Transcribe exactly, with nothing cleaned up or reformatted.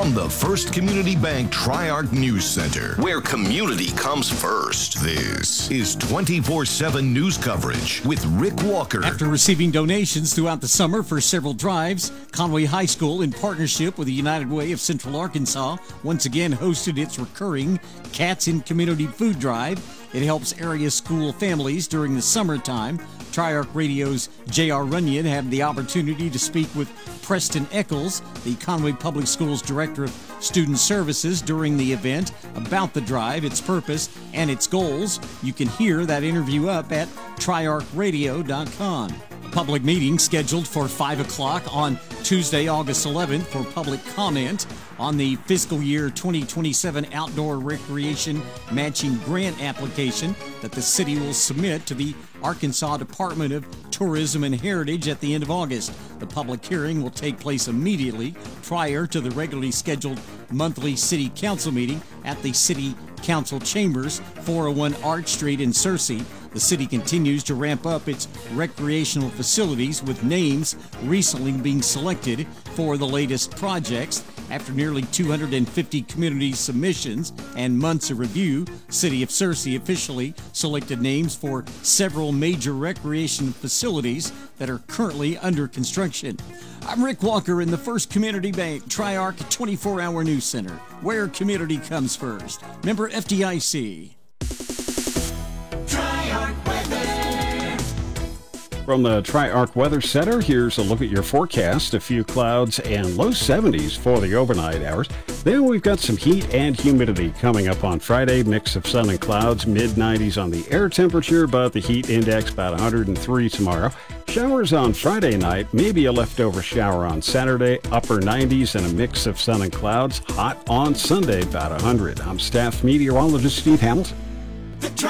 From the First Community Bank Tri-Arc News Center, where community comes first, this is twenty-four seven news coverage with Rick Walker. After receiving donations throughout the summer for several drives, Conway High School, in partnership with the United Way of Central Arkansas, once again hosted its recurring Cats in Community Food Drive. It helps area school families during the summertime. Tri-Arc Radio's J R. Runyon had the opportunity to speak with Preston Eccles, the Conway Public Schools Director of Student Services, during the event about the drive, its purpose, and its goals. You can hear that interview up at tri arc radio dot com. A public meeting scheduled for five o'clock on Tuesday, August eleventh for public comment on the fiscal year twenty twenty-seven outdoor recreation matching grant application that the city will submit to the Arkansas Department of Tourism and Heritage at the end of August. The public hearing will take place immediately prior to the regularly scheduled monthly city council meeting at the City Council Chambers, four oh one Arch Street in Searcy. The city continues to ramp up its recreational facilities, with names recently being selected for the latest projects. After nearly two hundred fifty community submissions and months of review, City of Searcy officially selected names for several major recreation facilities that are currently under construction. I'm Rick Walker in the First Community Bank Tri-Arc twenty-four hour News Center, where community comes first. Member F D I C. From the Tri-Arc Weather Center, here's a look at your forecast. A few clouds and low seventies for the overnight hours. Then we've got some heat and humidity coming up on Friday. Mix of sun and clouds, mid nineties on the air temperature, but the heat index about one hundred three tomorrow. Showers on Friday night, maybe a leftover shower on Saturday, upper nineties and a mix of sun and clouds. Hot on Sunday, about one hundred. I'm staff meteorologist Steve Hamilton. The